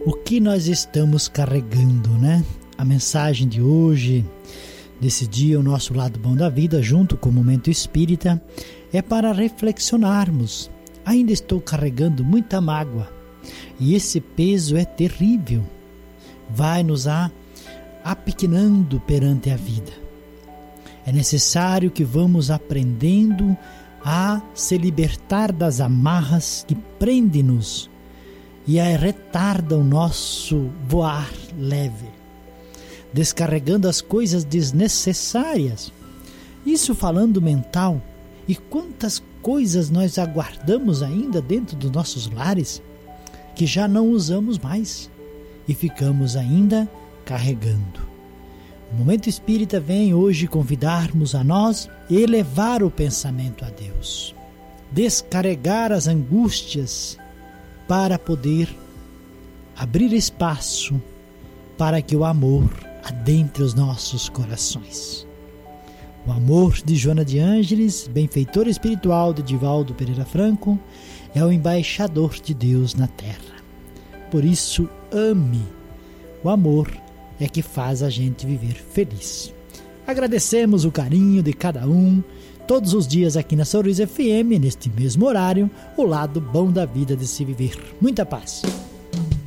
o que nós estamos carregando, né? A mensagem de hoje, desse dia, o nosso lado bom da vida, junto com o Momento Espírita, é para reflexionarmos. Ainda estou carregando muita mágoa e esse peso é terrível. Vai nos apequenando perante a vida. É necessário que vamos aprendendo a se libertar das amarras que prendem-nos e retardam o nosso voar leve, descarregando as coisas desnecessárias. Isso falando mental. E quantas coisas nós aguardamos ainda dentro dos nossos lares que já não usamos mais e ficamos ainda carregando. O Momento Espírita vem hoje convidar-nos a nós elevar o pensamento a Deus, descarregar as angústias para poder abrir espaço para que o amor adentre os nossos corações. O amor de Joana de Ângeles, benfeitor espiritual de Divaldo Pereira Franco, é o embaixador de Deus na terra. Por isso, ame. O amor é que faz a gente viver feliz. Agradecemos o carinho de cada um, todos os dias aqui na Sorriso FM, neste mesmo horário, o lado bom da vida de se viver. Muita paz.